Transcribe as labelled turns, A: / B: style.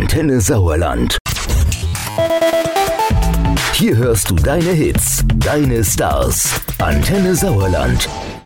A: Antenne Sauerland. Hier hörst du deine Hits, deine Stars. Antenne Sauerland.